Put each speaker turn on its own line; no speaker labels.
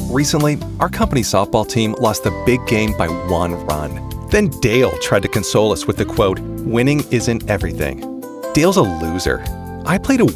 Recently, our company softball team lost the big game by 1 run. Then Dale tried to console us with the quote, "Winning isn't everything." Dale's a loser. I played a